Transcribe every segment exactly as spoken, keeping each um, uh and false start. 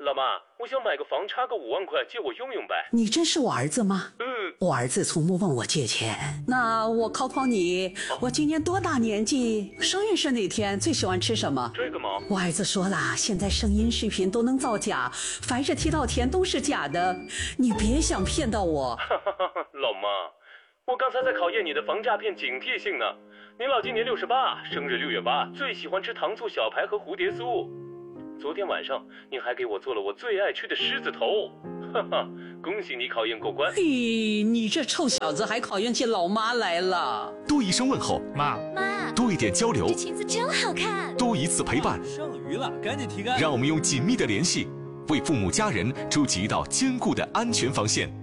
老妈，我想买个房，差个五万块，借我用用呗。 你真是我儿子吗？ 嗯， 我儿子从不问我借钱。那我考考你，我今年多大年纪？生日是哪天？最喜欢吃什么？ 这个吗？ 我儿子说了，现在声音视频都能造假，凡是提到钱都是假的，你别想骗到我。 老妈，我刚才在考验你的防诈骗警惕性呢。您老今年六十八，生日六月八，最喜欢吃糖醋小排和蝴蝶酥。昨天晚上您还给我做了我最爱吃的狮子头，哈哈，恭喜你考验过关。 嘿，你这臭小子还考验起老妈来了。 多一声问候， 妈妈， 多一点交流， 这裙子真好看。 多一次陪伴， 剩余了，赶紧提干。 让我们用紧密的联系，为父母家人筑起一道坚固的安全防线。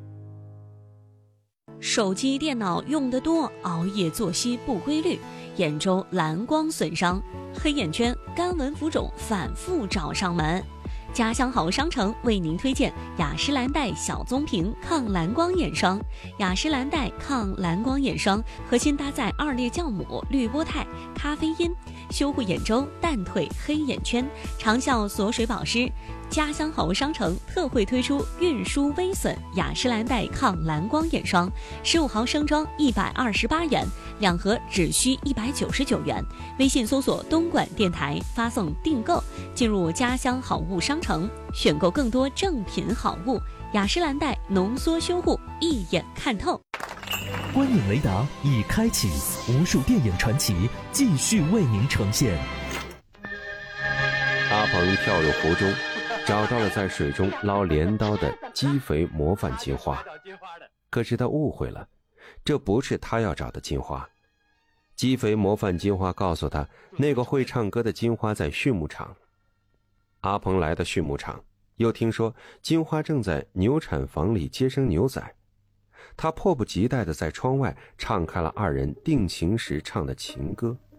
手机、电脑用得多，熬夜作息不规律，眼周蓝光损伤，黑眼圈、干纹浮肿反复找上门。家乡好商城为您推荐雅诗兰黛小棕瓶抗蓝光眼霜。雅诗兰黛抗蓝光眼霜核心搭载二裂酵母、绿波肽、咖啡因，修护眼周、淡退黑眼圈，长效锁水保湿。家乡好商城特惠推出运输微损雅诗兰黛抗蓝光眼霜，十五毫升装一百二十八元，两盒只需一百九十九元。微信搜索东莞电台，发送订购，进入家乡好物商城，选购更多正品好物。雅诗兰黛浓缩修护，一眼看透。 观影雷达已开启，无数电影传奇继续为您呈现。 阿鹏跳入湖中，找到了在水中捞镰刀的鸡肥模范金花，可是他误会了，这不是他要找的金花。鸡肥模范金花告诉他，那个会唱歌的金花在畜牧场。阿鹏来到畜牧场，又听说金花正在牛产房里接生牛仔，他迫不及待地在窗外唱开了二人定情时唱的情歌。